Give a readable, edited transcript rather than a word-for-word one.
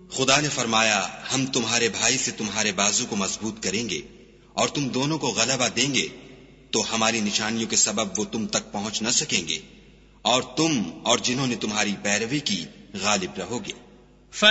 खुदा ने फरमाया, हम तुम्हारे भाई से तुम्हारे बाजू को मजबूत करेंगे और तुम दोनों को गलबा देंगे, तो हमारी निशानियों के सबब वो तुम तक पहुंच न सकेंगे और तुम और जिन्होंने तुम्हारी पैरवी की गालिब रहोगे।